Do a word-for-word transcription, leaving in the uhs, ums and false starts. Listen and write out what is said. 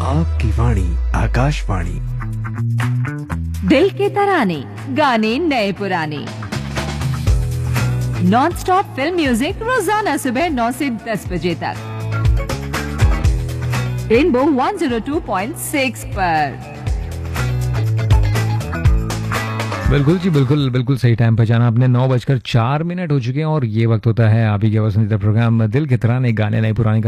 आपकी वाणी आकाशवाणी। दिल के तराने, गाने नए पुराने, नॉन स्टॉप फिल्म म्यूजिक रोजाना सुबह नौ से दस बजे तक rainbow one zero two point six पर। बिल्कुल जी, बिल्कुल बिल्कुल सही टाइम पे जाना आपने। नौ बजकर चार मिनट हो चुके हैं और ये वक्त होता है आप ही के पसंदीदा प्रोग्राम दिल के तराने, गाने नए पुराने का।